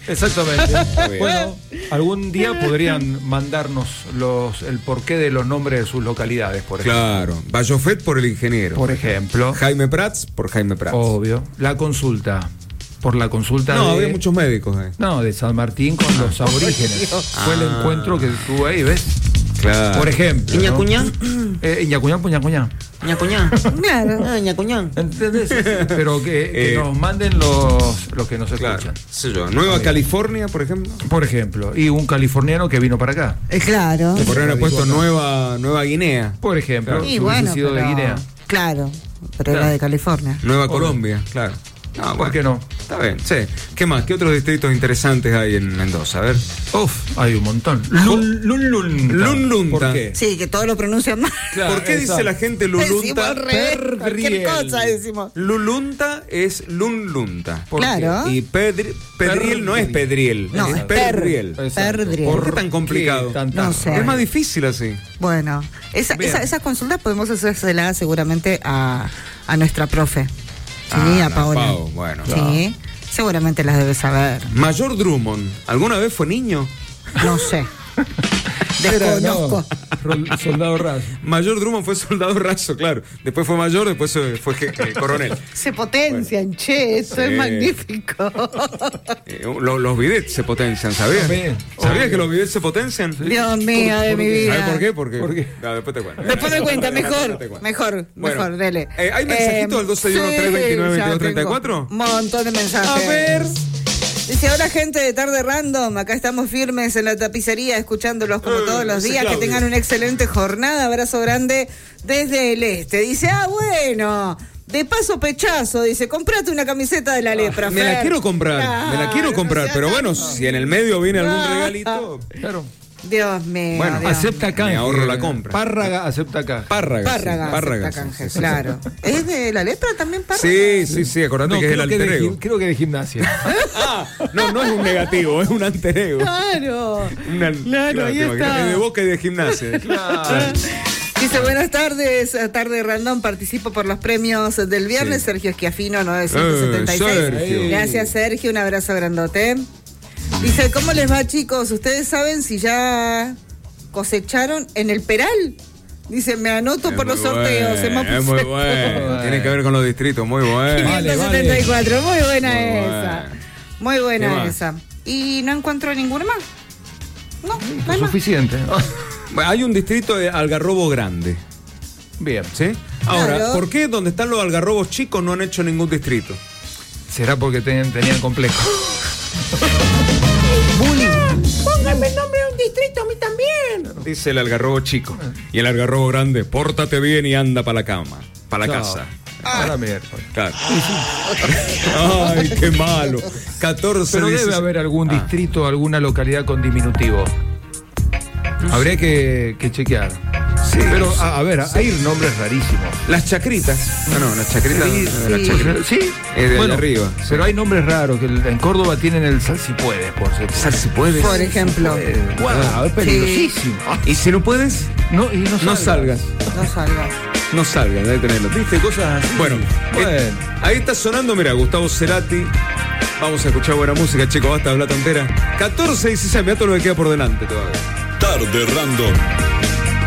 Exactamente. Bueno, algún día podrían mandarnos el porqué de los nombres de sus localidades, por ejemplo. Claro. Bayofet por el ingeniero. Por ejemplo. Jaime Prats por Jaime Prats. Obvio. La consulta. Por la consulta no, había muchos médicos ahí. No, de San Martín con los aborígenes. Fue el encuentro que tuvo ahí, ¿ves? Claro. Por ejemplo. ¿Iñacuñán? Iñacuñán, Puñacuñán. ¿Iñacuñán? Claro. ¿Iñacuñán? ¿Entendés? Pero que nos manden los que nos escuchan. Claro. Sí, yo. Nueva California, por ejemplo. Por ejemplo. Y un californiano que vino para acá. Claro. Que por ahí han puesto Nueva Guinea. Por ejemplo. Claro. Y bueno, sido pero, de Guinea. Claro, pero era de California. Nueva Colombia, claro. No, ¿por qué no? Está bien, sí. ¿Qué más? ¿Qué otros distritos interesantes hay en Mendoza? A ver. Hay un montón. Lunlunta. ¿Por qué? Sí, que todos lo pronuncian mal. Claro, ¿Por qué dice exacto. la gente Decimos Lulunta? al revés, cualquier cosa decimos. Lulunta es Lunlunta. ¿Por Claro. Y Pedriel no es Pedriel. No, es es Pedriel. Exacto. Perdriel. ¿Por qué tan complicado? No sé. Es más difícil así. Bueno, esas consultas podemos hacérselas seguramente a nuestra profe. Sí, a Paola. Pau, bueno. Sí, seguramente las debe saber. Mayor Drummond, ¿alguna vez fue niño? No sé. Desconozco. Soldado raso. Mayor Drummond fue soldado raso, claro. Después fue mayor, después fue coronel. Se potencian, che, eso es magnífico. Los bidets se potencian, ¿sabías? También. ¿Sabías que los bidets se potencian? Dios mío de mi vida. ¿Sabes por qué? Porque... ¿Por qué? No, después te cuento. Después me cuenta, Después te cuento. mejor, dele. ¿Hay mensajitos al 261-329-2234? Un montón de mensajes. A ver. Dice, hola gente de Tarde Random, acá estamos firmes en la tapicería, escuchándolos como todos los ese días, Claudio. que tengan una excelente jornada, abrazo grande desde el este. Dice, bueno, de paso pechazo, dice, comprate una camiseta de la lepra. Me la quiero comprar, pero bueno, si en el medio viene algún regalito. Claro. Dios mío. Bueno, Dios. Acepta canje. Me ahorro la compra. Párraga acepta canje. Párragas. Párraga, acepta canje, claro. ¿Es de la lepra también, Párraga? Sí, acordate que es el alter ego. Creo que de gimnasia. No es un negativo, es un alter ego. Claro. Claro, ahí te imaginas, está. es de Boca y de Gimnasia. Claro. Dice, buenas tardes, Tarde Random, participo por los premios del viernes, Sí. Sergio Esquiafino 976. Sergio. Gracias, Sergio, un abrazo grandote. Dice, ¿cómo les va, chicos? ¿Ustedes saben si ya cosecharon en el Peral? Dice, me anoto por los sorteos. Es muy bueno. Tiene que ver con los distritos, muy bueno. 574, muy buena Muy esa. bueno. Muy buena ¿Qué más? esa. ¿Y no encuentro ninguna más? No hay más. Suficiente. Bueno, hay un distrito de Algarrobo Grande. Bien. ¿Sí? Ahora, Claro. ¿por qué donde están los algarrobos chicos no han hecho ningún distrito? ¿Será porque tenían complejo? Pónganme el nombre de un distrito a mí también. Dice el algarrobo chico. Y el algarrobo grande, pórtate bien y anda para la cama, para la casa. A la miércoles. Claro. Ay, qué malo. 14 Pero debe 16. haber algún distrito, alguna localidad con diminutivo. Habría que chequear. Sí. Pero, a ver, hay nombres rarísimos. Las chacritas. No, las chacritas. Sí, las sí. chacritas. Sí. Es de Bueno, arriba. Sí. Pero hay nombres raros, que en Córdoba tienen el sal si puedes, por cierto. Sal si puedes. Por ejemplo. Wow, es peligrosísimo. Y si no puedes, No, y no salgas. No salgas. No salgas, debe tenerlo. ¿Viste? Cosas así. Bueno, ahí está sonando, mira, Gustavo Cerati. Vamos a escuchar buena música, chicos, basta de hablar tontera. 14-16, mirá todo lo que queda por delante todavía. Tarde Random.